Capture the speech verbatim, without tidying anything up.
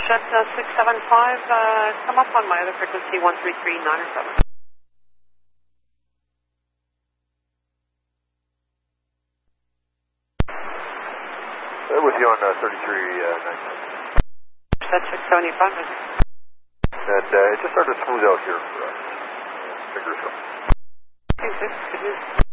Set uh, six seven five, uh, come up on my other frequency, one three three nine or seven. Uh, with you on uh, thirty-three nine. Set six seventy-five. And uh, it just started to smooth out here for us. Uh, fingers crossed. Okay, good. Good news.